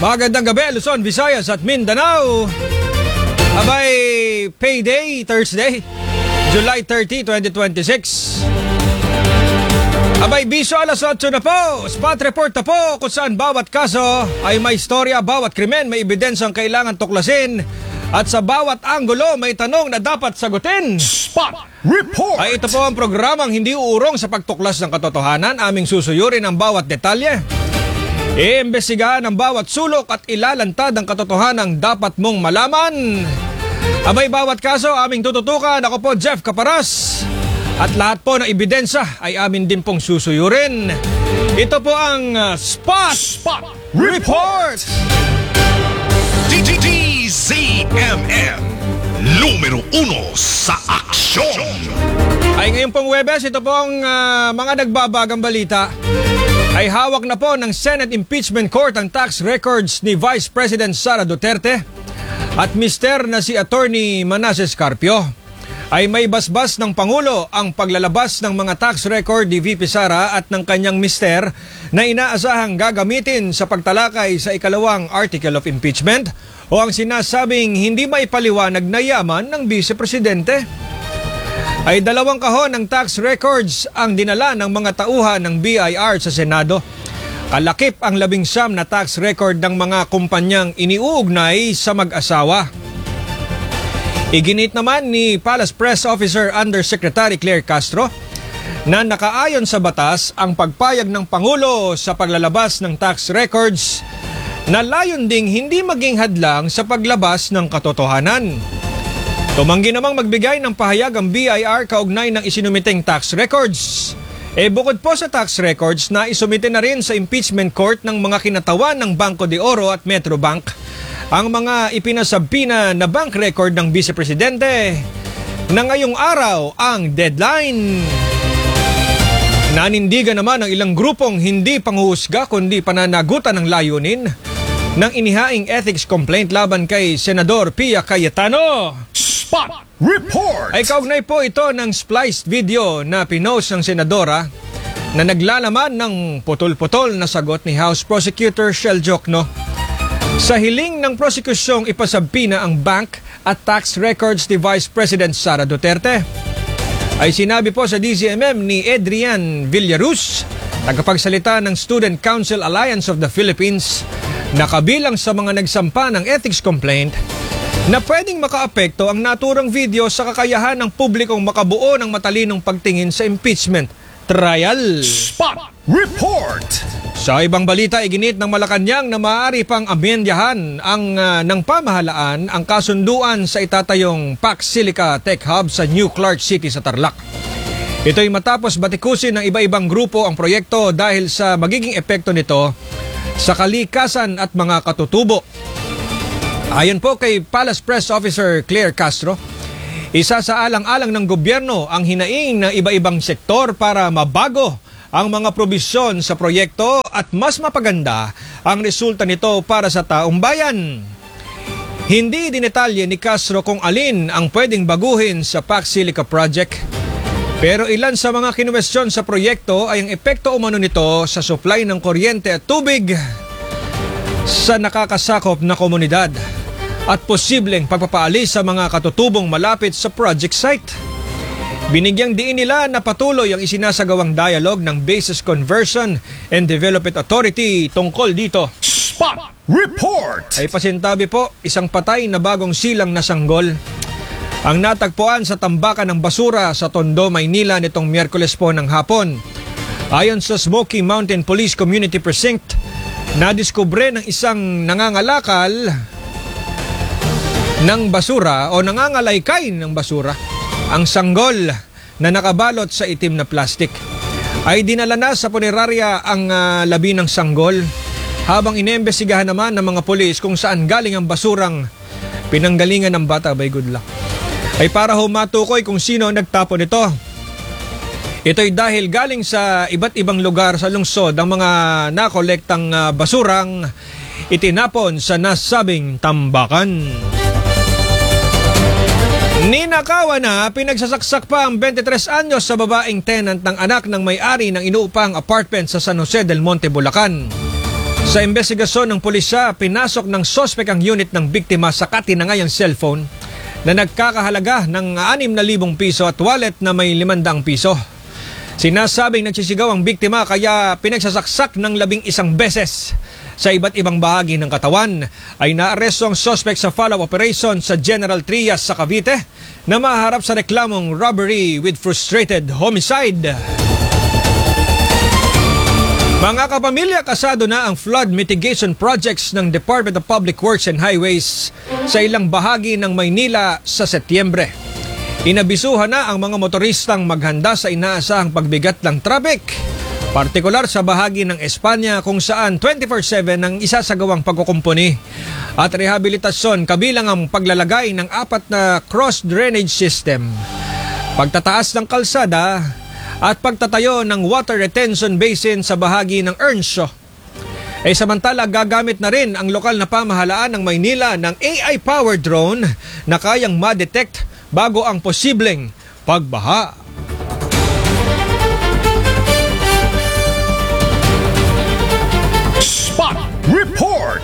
Magandang gabi, Luzon, Visayas at Mindanao. Abay, payday, Thursday, July 30, 2026. Abay, biso alas 8 na po. Spot report na po kung saan bawat kaso ay may istorya, bawat krimen may ebidensyang kailangan tuklasin. At sa bawat anggulo may tanong na dapat sagutin. Spot report! Ay ito po ang programang hindi uurong sa pagtuklas ng katotohanan. Aming susuyurin ang bawat detalye. Iimbestigahan ang bawat sulok at ilalantad ang katotohanang dapat mong malaman. Abay, bawat kaso aming tututukan. Ako po, Jeff Caparas. At lahat po ng ebidensya ay amin din pong susuyurin. Ito po ang Spot Report! DZMM Numero 1 sa aksyon. Ay ngayon pong Webes, ito pong mga nagbabagang balita. Ay hawak na po ng Senate Impeachment Court ang tax records ni Vice President Sara Duterte at mister na si Attorney Manasseh Carpio. Ay may basbas ng Pangulo ang paglalabas ng mga tax record ni VP Sara at ng kanyang mister na inaasahang gagamitin sa pagtalakay sa ikalawang Article of Impeachment o ang sinasabing hindi maipaliwanag na yaman ng Vice Presidente. Ay 2 kahon ng tax records ang dinala ng mga tauhan ng BIR sa Senado. Kalakip ang 19 na tax record ng mga kumpanyang iniuugnay sa mag-asawa. Iginit naman ni Palace Press Officer Undersecretary Claire Castro na nakaayon sa batas ang pagpayag ng Pangulo sa paglalabas ng tax records na layon ding hindi maging hadlang sa paglabas ng katotohanan. Tumanggi namang magbigay ng pahayag ang BIR kaugnay ng isinumiting tax records. Bukod po sa tax records na isumite na rin sa impeachment court ng mga kinatawan ng Bangko de Oro at Metrobank ang mga ipinasabina na bank record ng Vice Presidente na ngayong araw ang deadline. Nanindigan naman ang ilang grupong hindi panghuhusga kundi pananagutan ng layunin ng inihaing ethics complaint laban kay Senador Pia Cayetano. Spot report! Ay kaugnay po ito ng spliced video na pinost ng senadora na naglalaman ng putol-putol na sagot ni House Prosecutor Shell Jokno sa hiling ng prosekusyong ipasabina ang bank at tax records ni Vice President Sara Duterte. Ay sinabi po sa DZMM ni Adrian Villaruz, tagapagsalita ng Student Council Alliance of the Philippines, na kabilang sa mga nagsampa ng ethics complaint na pwedeng makaapekto ang naturang video sa kakayahan ng publikong makabuo ng matalinong pagtingin sa impeachment trial. Spot report! Sa ibang balita, iginit ng Malacanang na maaari pang amendyahan ng pamahalaan ang kasunduan sa itatayong Pax Silica Tech Hub sa New Clark City sa Tarlac. Ito'y matapos batikusin ng iba-ibang grupo ang proyekto dahil sa magiging epekto nito sa kalikasan at mga katutubo. Ayon po kay Palace Press Officer Claire Castro, isa sa alang-alang ng gobyerno ang hinaing ng iba-ibang sektor para mabago ang mga probisyon sa proyekto at mas mapaganda ang resulta nito para sa taong bayan. Hindi dinetalye ni Castro kung alin ang pwedeng baguhin sa Pax Silica Project, pero ilan sa mga kinuwestiyon sa proyekto ay ang epekto umano nito sa supply ng kuryente at tubig sa nakakasakop na komunidad at posibleng pagpapaalis sa mga katutubong malapit sa project site. Binigyang diin nila na patuloy ang isinasagawang dialogue ng Bases Conversion and Development Authority tungkol dito. Spot report! Ay pasintabi po, isang patay na bagong silang na sanggol ang natagpuan sa tambakan ng basura sa Tondo, Maynila nitong Miyerkules po ng hapon. Ayon sa Smoky Mountain Police Community Precinct, nadiskubre ng isang nangangalakal ng basura o nangangalaykay ng basura ang sanggol na nakabalot sa itim na plastik. Ay dinala na sa punerarya ang labi ng sanggol habang inimbestigahan naman ng mga pulis kung saan galing ang basurang pinanggalingan ng bata. By good luck. Ay para humatukoy kung sino ang nagtapon nito. Ito'y dahil galing sa iba't ibang lugar sa lungsod ang mga nakolektang basurang itinapon sa nasabing tambakan. Ninakawan na, pinagsasaksak pa ang 23 anyos sa babaeng tenant ng anak ng may-ari ng inuupang apartment sa San Jose del Monte, Bulacan. Sa investigasyon ng pulisya, pinasok ng sospek ang unit ng biktima sa katinangayang cellphone na nagkakahalaga ng 6,000 piso at wallet na may 500 piso. Sinasabing nagsisigaw ang biktima kaya pinagsasaksak ng 11 beses. Sa iba't ibang bahagi ng katawan ay naaresto ang sospek sa follow-up operation sa General Trias sa Cavite na maharap sa reklamong robbery with frustrated homicide. Mga kapamilya, kasado na ang flood mitigation projects ng Department of Public Works and Highways sa ilang bahagi ng Maynila sa Setyembre. Inabisuhan na ang mga motoristang maghanda sa inaasahang pagbigat ng traffic, partikular sa bahagi ng Espanya kung saan 24/7 ang isasagawang pagkukumpuni at rehabilitasyon kabilang ang paglalagay ng 4 na cross drainage system, pagtataas ng kalsada at pagtatayo ng water retention basin sa bahagi ng Earnshaw. Samantala, gagamit na rin ang lokal na pamahalaan ng Maynila ng AI-powered drone na kayang ma-detect bago ang posibleng pagbaha. Spot Report.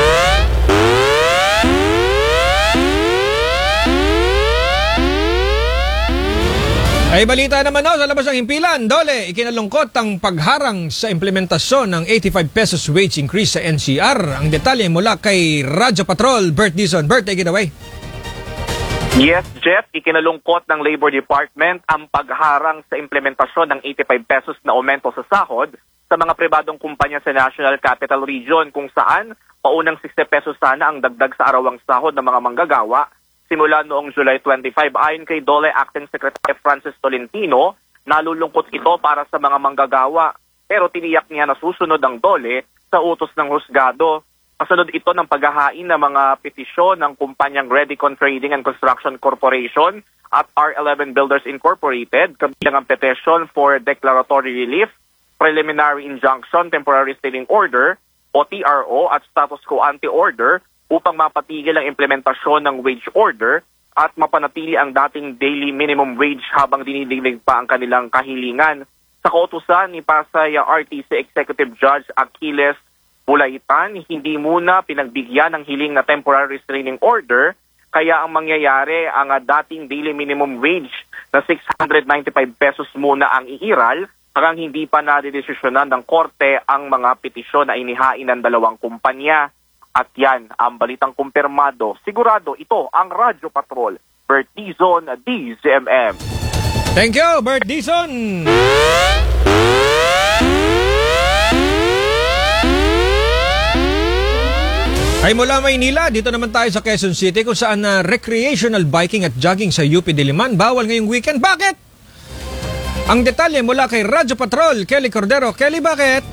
Ay balita naman sa labas ng himpilan. Dole, ikinalungkot ang pagharang sa implementasyon ng 85 pesos wage increase sa NCR. Ang detalye mula kay Radyo Patrol, Bert Dizon. Bert, take it away. Yes, Jeff, ikinalungkot ng Labor Department ang pagharang sa implementasyon ng 85 pesos na aumento sa sahod sa mga pribadong kumpanya sa National Capital Region kung saan paunang 60 pesos sana ang dagdag sa arawang sahod ng mga manggagawa simula noong July 25. Ayon kay DOLE Acting Secretary Francis Tolentino, nalulungkot ito para sa mga manggagawa pero tiniyak niya na susunod ang DOLE sa utos ng husgado. Kasunod ito ng paghahain ng mga petisyon ng kumpanyang Redicon Trading and Construction Corporation at R11 Builders Incorporated, kabilang ang petition for declaratory relief, preliminary injunction, temporary staying order o TRO at status quo ante order upang mapatigil ang implementasyon ng wage order at mapanatili ang dating daily minimum wage habang dinidinig pa ang kanilang kahilingan. Sa kautusan ni Pasay RTC Executive Judge Achilles Bulaitan, hindi muna pinagbigyan ng hiling na temporary restraining order, kaya ang mangyayari ang dating daily minimum wage na 695 pesos muna ang iiral hanggang hindi pa nadedesisyonan ng korte ang mga petisyon na inihain ng dalawang kumpanya. At yan ang balitang kumpirmado. Sigurado ito ang Radyo Patrol. Bert Dizon, DZMM. Thank you, Bert Dizon! Ay mula Maynila, dito naman tayo sa Quezon City kung saan recreational biking at jogging sa UP Diliman bawal ngayong weekend. Bakit? Ang detalye mula kay Radyo Patrol, Kelly Cordero. Kelly, bakit?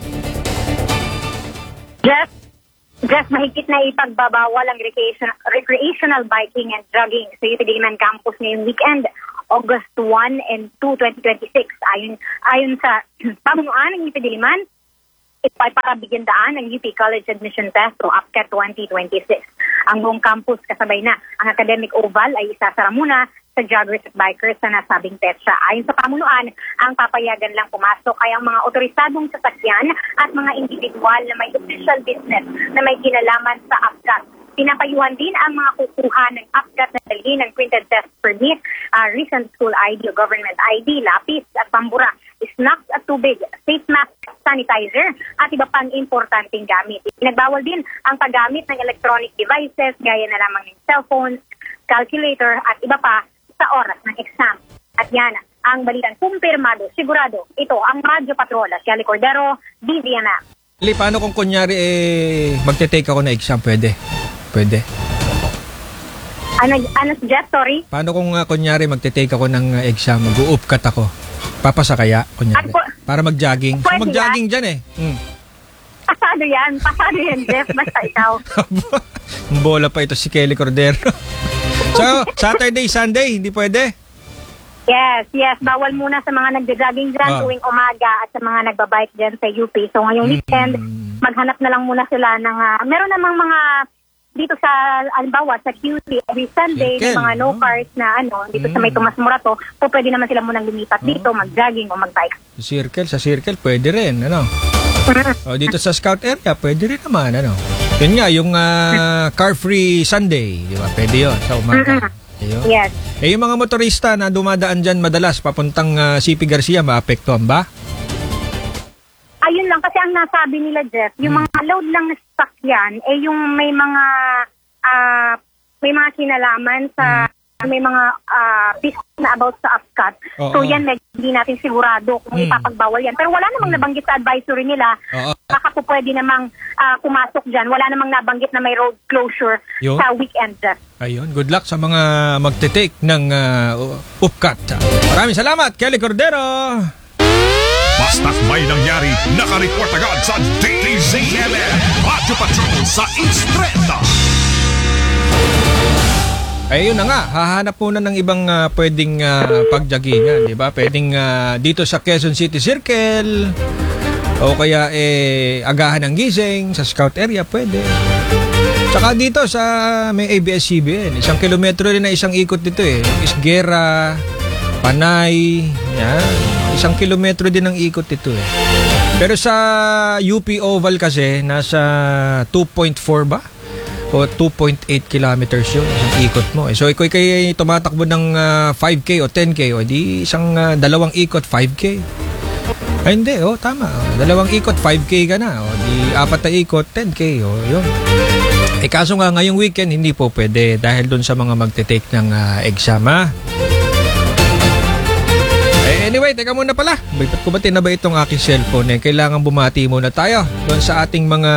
Just mahigpit na ipagbabawal ang recreational biking and jogging sa UP Diliman campus ngayong weekend, August 1 and 2, 2026. Ayon sa pamunuan ng UP Diliman, ito ay para bigyan daan ng UP College Admission Test o APCAT 2026. Ang buong campus kasabay na ang academic oval ay isasara muna sa joggers at bikers na nasabing petsa. Ayon sa pamunuan, ang papayagan lang pumasok ay ang mga otorisadong sasakyan at mga individual na may official business na may kinalaman sa APCAT. Pinapayuhan din ang mga kukuha ng APCAT na dalhin ng printed test permit, recent school ID o government ID, lapis at pambura, snacks at tubig, face mask, sanitizer at iba pang importanteng gamit. Pinagbawal din ang paggamit ng electronic devices gaya na lamang ng cellphones, calculator at iba pa sa oras ng exam. At yan ang balitang kumpirmado, sigurado. Ito ang Radyo Patrol, Kelly Cordero, DZMM. Paano kung kunyari magte-take ako na exam? Pwede? Ano suggest, sorry? Paano kung kunyari magte-take ako ng exam, mag-u-upcut ako? Papasa kaya, kunyari? Para mag-jogging. So, mag-jogging dyan Pasado yan, Jeff, basta ikaw. Bola pa ito si Kelly Cordero. So, Saturday, Sunday, hindi pwede? Yes. Bawal muna sa mga nagja-jogging dyan tuwing umaga at sa mga nagbabike dyan sa UP. So, ngayong weekend, maghanap na lang muna sila ng... meron namang mga dito sa, alimbawa, sa QC, every Sunday, may mga no-cars na dito sa may Tomas Morato, pwede naman sila munang lumipat dito, mag-jogging o mag-bike. Sa circle, pwede rin, O, dito sa Scout area, pwede rin naman, ano. Yun nga, yung car-free Sunday, di ba? Pwede yun sa umaga. Ayun. Yes. Yung mga motorista na dumadaan dyan madalas papuntang CP Garcia, maapektuhan ba? Ayun lang, kasi ang nasabi nila, Jeff, yung mga load lang na sasakyan, yung may mga kinalaman sa may mga pieces na about sa upcut. So yan, hindi natin sigurado kung ipapagbawal yan. Pero wala namang nabanggit sa advisory nila. Baka po pwede namang pumasok dyan. Wala namang nabanggit na may road closure sa weekend. Ayun, good luck sa mga magte-take ng upcut. Maraming salamat, Kelly Cordero. Basta't may nangyari, nakareport agad sa DZMM Radyo Patrol sa Instreta. Ayun na nga, hahanap muna ng ibang pwedeng pagjagingan, di ba? Pwedeng dito sa Quezon City Circle o kaya agahan ng gising sa Scout area, pwede. Tsaka dito sa may ABS-CBN, 1 kilometro rin na isang ikot dito Isguera, Panay, yan. 1 kilometro din ang ikot dito Pero sa UP Oval kasi, nasa 2.4 ba? O 2.8 kilometers yun, isang ikot mo. So, ikaw kayo tumatakbo ng 5K o 10K, o di isang dalawang ikot, 5K. Ay, hindi, tama. Dalawang ikot, 5K ka na. O di 4 na ikot, 10K. O, yun. Kaso nga ngayong weekend, hindi po pwede dahil dun sa mga magte-take ng exam, ha? Anyway, teka muna pala. Ba't ko ba tinaba itong aking cellphone? Kailangan bumati muna tayo doon sa ating mga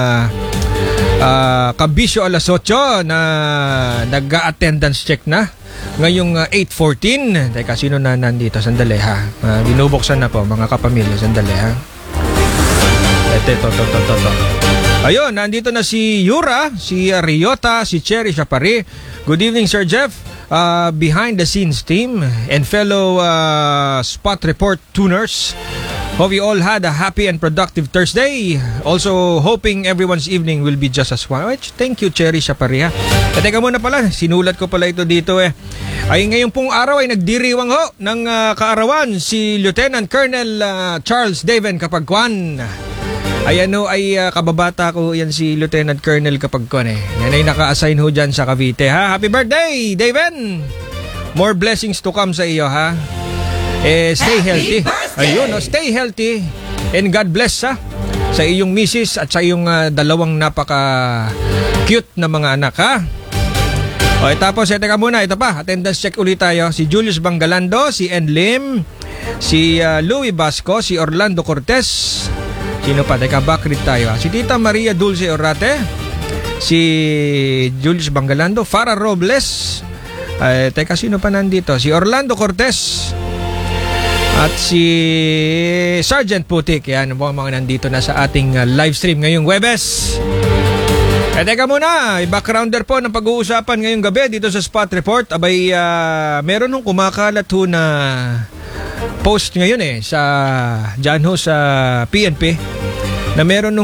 kabisyo alas 8 na nag-attendance check na ngayong 8:14. Teka, sino na nandito? Sandali ha. Binubuksan na po mga kapamilya. Sandali ha. Ito. Ayun, nandito na si Yura, si Riota, si Cherry Chapari. Good evening, Sir Jeff. Behind the scenes team and fellow spot report tuners. Hope you all had a happy and productive Thursday. Also, hoping everyone's evening will be just as fun. Thank you, Cherry Chaparia. Teka muna pala, sinulat ko pala ito dito Ay ngayong pong araw ay nagdiriwang ho ng kaarawan si Lieutenant Colonel Charles Daven Kapagkuan. Ay kababata ko yan si Lieutenant Colonel Kapagkuan Yan ay naka-assign ho dyan sa Cavite ha. Happy birthday, Daven! More blessings to come sa iyo ha. Stay healthy. Ayun, stay healthy. And God bless sa iyong misis at sa iyong dalawang napaka-cute na mga anak ha. Tapos, teka muna, ito pa, attendance check ulit tayo. Si Julius Bangalando, si En Lim, si Louie Basco, si Orlando Cortez. Sino pa? Teka, backread tayo. Si Tita Maria Dulce Orate, si Julius Bangalando, Farah Robles. Teka, sino pa nandito? Si Orlando Cortez. At si Sergeant Putik. Yan po ang mga nandito na sa ating live stream ngayong Huwebes. Teka muna, backgrounder po ng pag-uusapan ngayong gabi dito sa Spot Report. Abay, meron nung kumakalat ho na post ngayon sa dyan ho sa PNP na meron nung